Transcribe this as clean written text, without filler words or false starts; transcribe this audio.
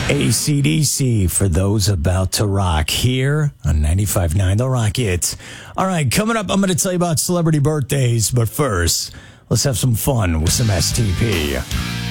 AC/DC for those about to rock here on 95.9 The Rocket. All right, coming up, I'm going to tell you about celebrity birthdays, but first, let's have some fun with some STP.